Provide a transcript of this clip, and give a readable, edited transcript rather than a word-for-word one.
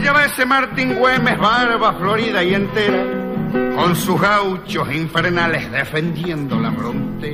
Allá va ese Martín Güemes, barba florida y entera, con sus gauchos infernales defendiendo la frontera.